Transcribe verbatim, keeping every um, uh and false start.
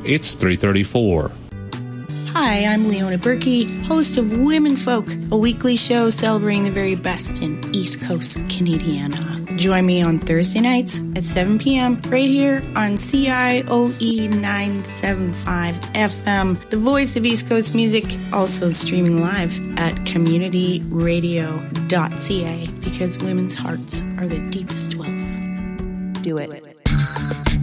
it's three thirty-four. Hi, I'm Leona Berkey, host of Women Folk, a weekly show celebrating the very best in East Coast Canadiana. Join me on Thursday nights at seven p.m. right here on C I O E nine seventy-five F M, the voice of East Coast music, also streaming live at community radio dot c a, because women's hearts are the deepest wells. Do it.